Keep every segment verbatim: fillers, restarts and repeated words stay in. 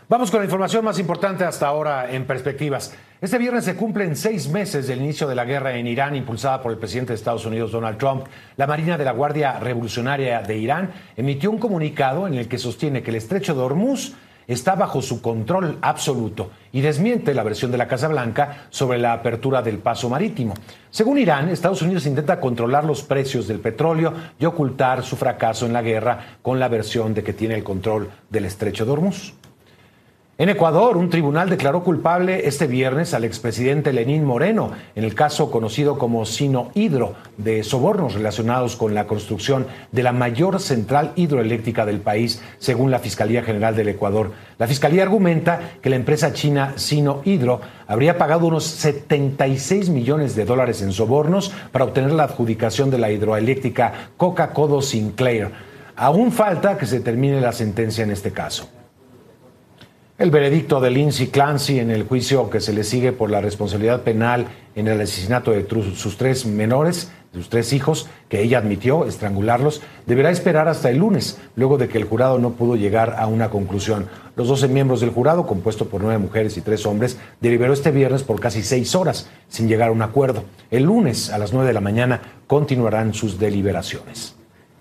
Vamos con la información más importante hasta ahora en Perspectivas. Este viernes se cumplen seis meses del inicio de la guerra en Irán, impulsada por el presidente de Estados Unidos, Donald Trump. La Marina de la Guardia Revolucionaria de Irán emitió un comunicado en el que sostiene que el estrecho de Hormuz está bajo su control absoluto y desmiente la versión de la Casa Blanca sobre la apertura del paso marítimo. Según Irán, Estados Unidos intenta controlar los precios del petróleo y ocultar su fracaso en la guerra con la versión de que tiene el control del estrecho de Hormuz. En Ecuador, un tribunal declaró culpable este viernes al expresidente Lenín Moreno en el caso conocido como Sinohidro de sobornos relacionados con la construcción de la mayor central hidroeléctrica del país, según la Fiscalía General del Ecuador. La Fiscalía argumenta que la empresa china Sinohidro habría pagado unos setenta y seis millones de dólares en sobornos para obtener la adjudicación de la hidroeléctrica Coca-Codo Sinclair. Aún falta que se termine la sentencia en este caso. El veredicto de Lindsay Clancy en el juicio que se le sigue por la responsabilidad penal en el asesinato de sus tres menores, de sus tres hijos, que ella admitió estrangularlos, deberá esperar hasta el lunes, luego de que el jurado no pudo llegar a una conclusión. Los doce miembros del jurado, compuesto por nueve mujeres y tres hombres, deliberó este viernes por casi seis horas, sin llegar a un acuerdo. El lunes, a las nueve de la mañana, continuarán sus deliberaciones.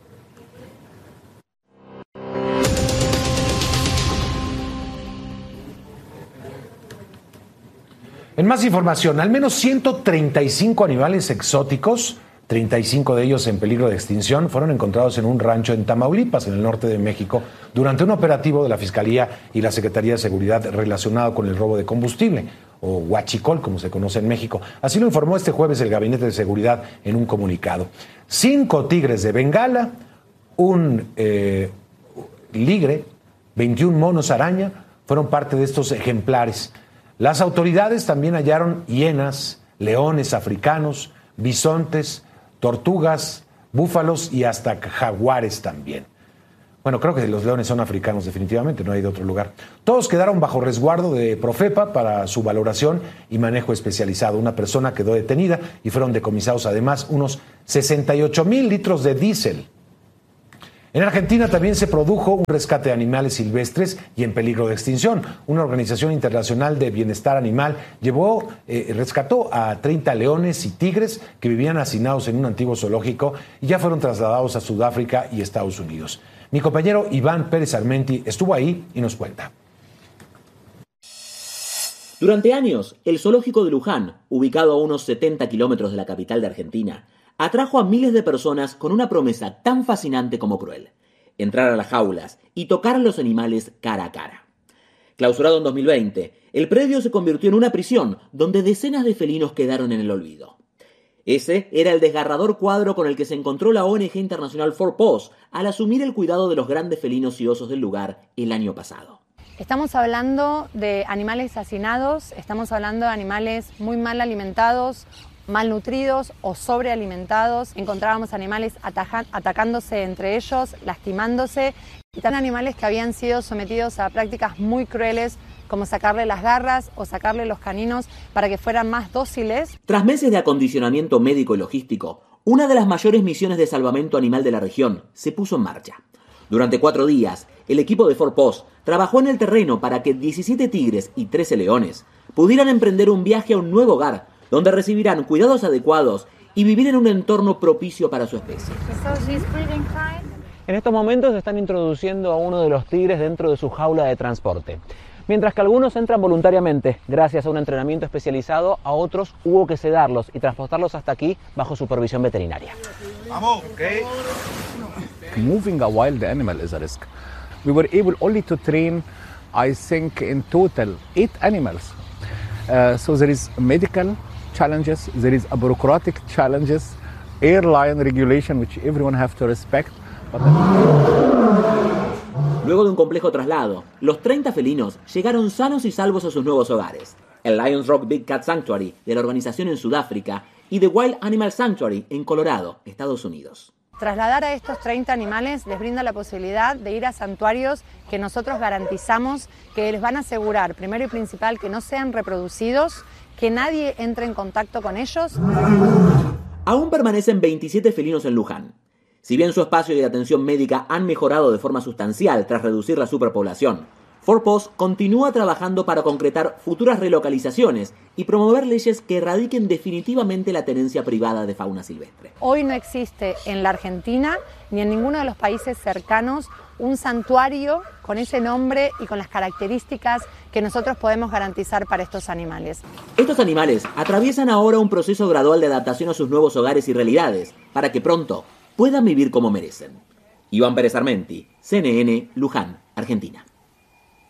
En más información, al menos ciento treinta y cinco animales exóticos, treinta y cinco de ellos en peligro de extinción, fueron encontrados en un rancho en Tamaulipas, en el norte de México, durante un operativo de la Fiscalía y la Secretaría de Seguridad relacionado con el robo de combustible, o huachicol, como se conoce en México. Así lo informó este jueves el Gabinete de Seguridad en un comunicado. Cinco tigres de Bengala, un eh, ligre, veintiún monos araña, fueron parte de estos ejemplares. Las autoridades también hallaron hienas, leones africanos, bisontes, tortugas, búfalos y hasta jaguares también. Bueno, creo que los leones son africanos definitivamente, no hay de otro lugar. Todos quedaron bajo resguardo de Profepa para su valoración y manejo especializado. Una persona quedó detenida y fueron decomisados además unos sesenta y ocho mil litros de diésel. En Argentina también se produjo un rescate de animales silvestres y en peligro de extinción. Una organización internacional de bienestar animal llevó, eh, rescató a treinta leones y tigres que vivían hacinados en un antiguo zoológico y ya fueron trasladados a Sudáfrica y Estados Unidos. Mi compañero Iván Pérez Armenti estuvo ahí y nos cuenta. Durante años, el zoológico de Luján, ubicado a unos setenta kilómetros de la capital de Argentina, atrajo a miles de personas con una promesa tan fascinante como cruel: entrar a las jaulas y tocar a los animales cara a cara. Clausurado en dos mil veinte, el predio se convirtió en una prisión donde decenas de felinos quedaron en el olvido. Ese era el desgarrador cuadro con el que se encontró la O N G internacional cuatro Paws al asumir el cuidado de los grandes felinos y osos del lugar el año pasado. Estamos hablando de animales hacinados, estamos hablando de animales muy mal alimentados, malnutridos o sobrealimentados. Encontrábamos animales ataja- atacándose entre ellos, lastimándose, y también animales que habían sido sometidos a prácticas muy crueles, como sacarle las garras o sacarle los caninos para que fueran más dóciles. Tras meses de acondicionamiento médico y logístico, una de las mayores misiones de salvamento animal de la región se puso en marcha. Durante cuatro días, el equipo de cuatro Paws trabajó en el terreno para que diecisiete tigres y trece leones pudieran emprender un viaje a un nuevo hogar, donde recibirán cuidados adecuados y vivir en un entorno propicio para su especie. En estos momentos están introduciendo a uno de los tigres dentro de su jaula de transporte. Mientras que algunos entran voluntariamente, gracias a un entrenamiento especializado, a otros hubo que sedarlos y transportarlos hasta aquí bajo supervisión veterinaria. Vamos, okay. Moving a wild animal is a risk. We were able only to train, I think, in total eight animals. Uh, so there is medical challenges, there is a bureaucratic challenges, airline regulation, which everyone have to respect. But Luego de un complejo traslado, los treinta felinos llegaron sanos y salvos a sus nuevos hogares: el Lions Rock Big Cat Sanctuary de la organización en Sudáfrica y The Wild Animal Sanctuary en Colorado, Estados Unidos. Trasladar a estos treinta animales les brinda la posibilidad de ir a santuarios que nosotros garantizamos que les van a asegurar, primero y principal, que no sean reproducidos, que nadie entre en contacto con ellos. Aún permanecen veintisiete felinos en Luján. Si bien su espacio y atención médica han mejorado de forma sustancial tras reducir la superpoblación, Forpost continúa trabajando para concretar futuras relocalizaciones y promover leyes que erradiquen definitivamente la tenencia privada de fauna silvestre. Hoy no existe en la Argentina ni en ninguno de los países cercanos un santuario con ese nombre y con las características que nosotros podemos garantizar para estos animales. Estos animales atraviesan ahora un proceso gradual de adaptación a sus nuevos hogares y realidades para que pronto puedan vivir como merecen. Iván Pérez Armenti, C N N, Luján, Argentina.